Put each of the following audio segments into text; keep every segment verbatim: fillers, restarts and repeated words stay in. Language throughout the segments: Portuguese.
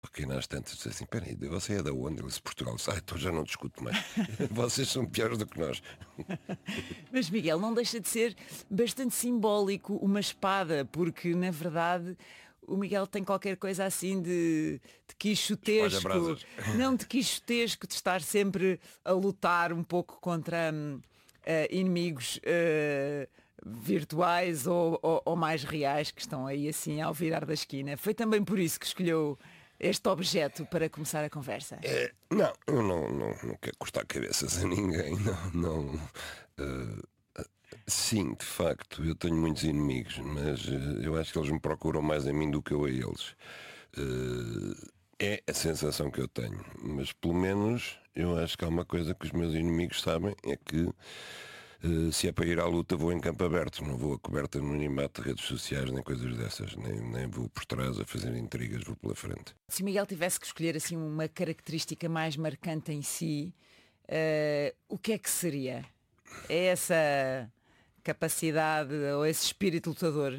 Porque nas tantas disse assim, peraí, você é da onde? Ele disse, Portugal. Ah, então já não discuto mais. Vocês são piores do que nós. Mas Miguel, não deixa de ser bastante simbólico uma espada, porque na verdade o Miguel tem qualquer coisa assim de, de quixotesco, Espalha-brasas. não de quixotesco, de estar sempre a lutar um pouco contra hum, eh, inimigos eh, virtuais ou, ou- ou mais reais que estão aí assim ao virar da esquina. Foi também por isso que escolheu este objeto para começar a conversa. É, não, eu não, não, não quero cortar cabeças a ninguém. Não, não, eh, sim, de facto, eu tenho muitos inimigos, mas eh, eu acho que eles me procuram mais a mim do que eu a eles. Eh, é a sensação que eu tenho. Mas pelo menos eu acho que há uma coisa que os meus inimigos sabem, é que eh, se é para ir à luta vou em campo aberto, não vou a coberta no animato de redes sociais nem coisas dessas, nem, nem vou por trás a fazer intrigas, vou pela frente. Se o Miguel tivesse que escolher assim uma característica mais marcante em si, eh, o que é que seria? É essa capacidade ou esse espírito lutador?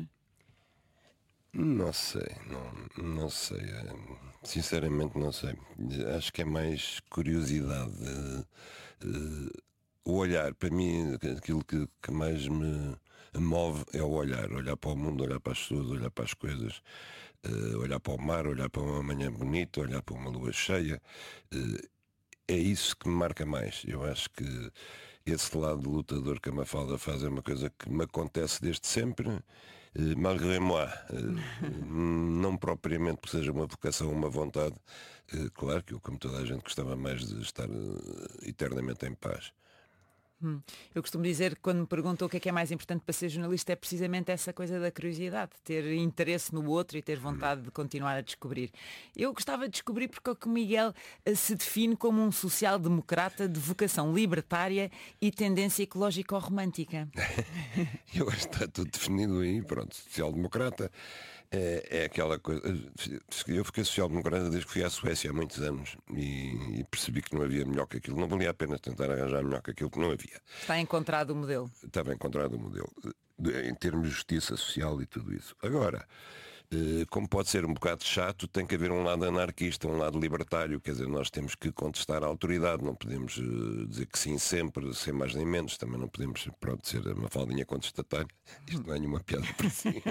Não sei, não, não sei. eh, Sinceramente não sei. Acho que é mais curiosidade. eh, eh, O olhar, para mim, aquilo que, que mais me move é o olhar. Olhar para o mundo, olhar para as pessoas, olhar para as coisas, eh, olhar para o mar, olhar para uma manhã bonita, olhar para uma lua cheia. eh, É isso que me marca mais. Eu acho que esse lado de lutador que a Mafalda faz é uma coisa que me acontece desde sempre, eh, malgré moi. Eh, não propriamente porque seja uma vocação ou uma vontade. Eh, claro que eu, como toda a gente, gostava mais de estar eh, eternamente em paz. Hum. Eu costumo dizer que quando me perguntam o que é que é mais importante para ser jornalista é precisamente essa coisa da curiosidade, ter interesse no outro e ter vontade de continuar a descobrir. Eu gostava de descobrir porque é que o Miguel eh, se define como um social-democrata de vocação libertária e tendência ecológico-romântica. Eu acho que está tudo definido aí, pronto, social-democrata é, é aquela coisa. Eu fiquei social-democrata desde que fui à Suécia há muitos anos e, e percebi que não havia melhor que aquilo. Não valia a pena tentar arranjar melhor que aquilo que não havia. Está encontrado o modelo. Estava encontrado o modelo de- em termos de justiça social e tudo isso. Agora, eh, como pode ser um bocado chato, tem que haver um lado anarquista, um lado libertário, quer dizer, nós temos que contestar a autoridade, não podemos eh, dizer que sim sempre, sem mais nem menos, também não podemos, pronto, ser uma faldinha contestatária, isto não é nenhuma piada para si.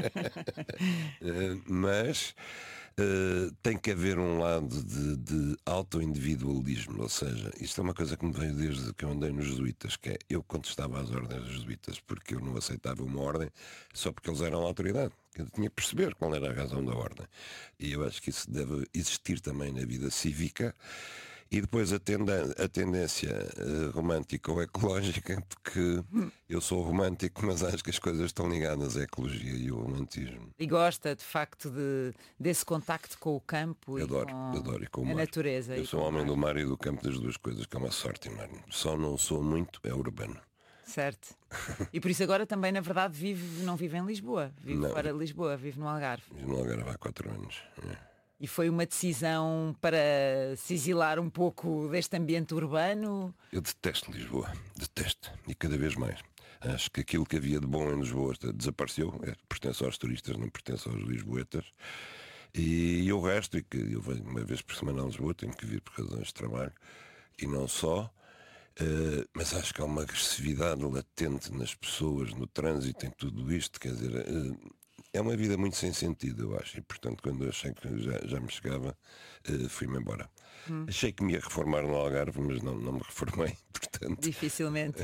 Eh, mas eh, tem que haver um lado de, de auto-individualismo, ou seja, isto é uma coisa que me veio desde que eu andei nos jesuítas, que é, eu contestava às ordens dos jesuítas porque eu não aceitava uma ordem só porque eles eram a autoridade. Eu tinha que perceber qual era a razão da ordem. E eu acho que isso deve existir também na vida cívica. E depois a, tenda, a tendência uh, romântica ou ecológica, porque eu sou romântico, mas acho que as coisas estão ligadas à ecologia e ao romantismo. E gosta, de facto, de, desse contacto com o campo Eu e adoro, com adoro e com o a mar. natureza. Eu e sou com o homem mar. do mar e do campo, das duas coisas, que é uma sorte enorme. Só não sou muito, é urbano. Certo. E por isso agora também, na verdade, vive, não vive em Lisboa. Vive Não. fora de Lisboa, vive no Algarve. Vivo no Algarve há quatro anos. É. E foi uma decisão para se exilar um pouco deste ambiente urbano. Eu detesto Lisboa, detesto, e cada vez mais. Acho que aquilo que havia de bom em Lisboa desapareceu, é, pertence aos turistas, não pertence aos lisboetas. E, e o resto, e que eu venho uma vez por semana a Lisboa, tenho que vir por razões de trabalho, e não só, uh, mas acho que há uma agressividade latente nas pessoas, no trânsito, em tudo isto, quer dizer... Uh, é uma vida muito sem sentido, eu acho. E, portanto, quando eu achei que já, já me chegava, uh, fui-me embora. Hum. Achei que me ia reformar no Algarve, mas não, não me reformei, portanto... Dificilmente.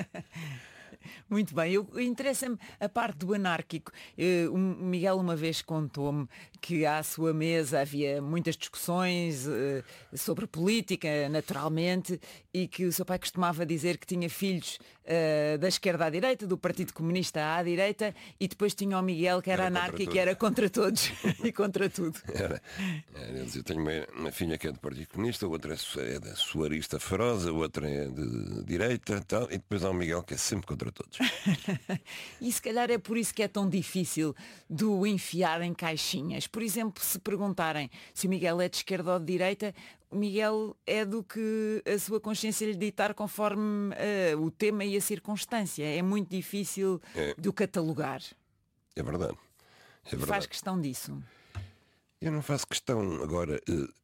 Muito bem, eu, interessa-me a parte do anárquico. Uh, o Miguel uma vez contou-me que à sua mesa havia muitas discussões uh, sobre política, naturalmente, e que o seu pai costumava dizer que tinha filhos uh, da esquerda à direita, do Partido Comunista à direita, e depois tinha o Miguel que era, era anárquico e era contra todos e contra tudo. Era, era, eu tenho uma, uma filha que é do Partido Comunista, outra é da suarista feroz, a outra é de direita tal, e depois há o Miguel que é sempre contra todos. E se calhar é por isso que é tão difícil de o enfiar em caixinhas. Por exemplo, se perguntarem se o Miguel é de esquerda ou de direita, o Miguel é do que a sua consciência lhe ditar conforme uh, o tema e a circunstância. É muito difícil é, de o catalogar. É verdade. É verdade. Faz questão disso. Eu não faço questão agora.